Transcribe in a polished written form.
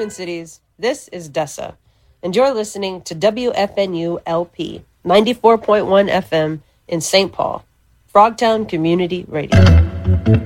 Twin Cities. This is Dessa, and you're listening to WFNU LP 94.1 FM in St. Paul, Frogtown Community Radio.